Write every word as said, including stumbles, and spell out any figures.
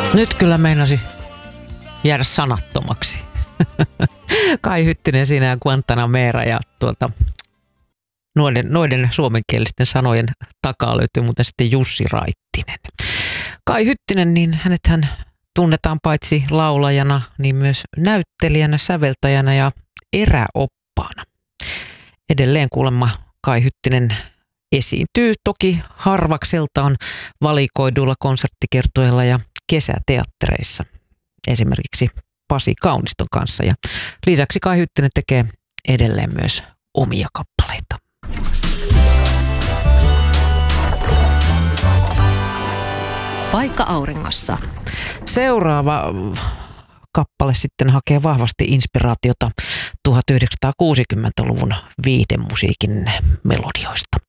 Nyt kyllä meinasi jäädä sanattomaksi. Kai Hyttinen siinä ja Guantanamera ja tuota, noiden, noiden suomenkielisten sanojen takaa löytyy muuten sitten Jussi Raittinen. Kai Hyttinen, niin hänethän tunnetaan paitsi laulajana, niin myös näyttelijänä, säveltäjänä ja eräoppaana. Edelleen kuulemma Kai Hyttinen esiintyy toki harvakseltaan valikoiduilla konserttikertoilla ja kesäteattereissa, esimerkiksi Pasi Kauniston kanssa. Ja lisäksi Kai Hyttinen tekee edelleen myös omia kappaleita. Paikka auringossa. Seuraava kappale sitten hakee vahvasti inspiraatiota tuhatyhdeksänsataakuusikymmentäluvun viihdemusiikin melodioista.